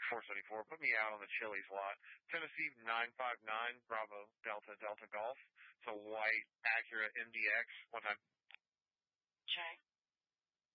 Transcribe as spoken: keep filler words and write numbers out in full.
four seventy-four. Put me out on the Chili's lot. Tennessee nine five nine, Bravo, Delta, Delta Golf. It's a white Acura M D X. One time. Check.